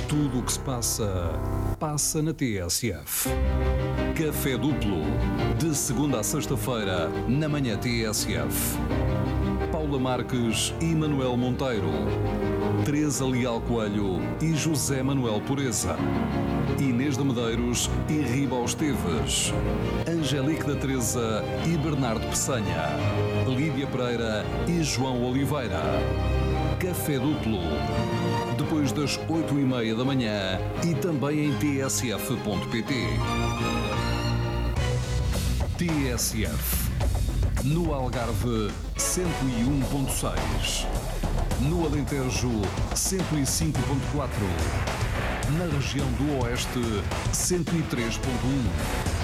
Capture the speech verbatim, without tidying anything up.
Tudo o que se passa, passa na T S F. Café Duplo, de segunda a sexta-feira, na manhã T S F. Paula Marques e Manuel Monteiro. Teresa Leal Coelho e José Manuel Pureza. Inês de Medeiros e Ribal Esteves. Angélique da Teresa e Bernardo Peçanha. Lídia Pereira e João Oliveira. Café Duplo, depois das oito e meia da manhã e também em t s f ponto p t. T S F. No Algarve, cento e um ponto seis. No Alentejo, cento e cinco ponto quatro. Na região do Oeste, cento e três ponto um.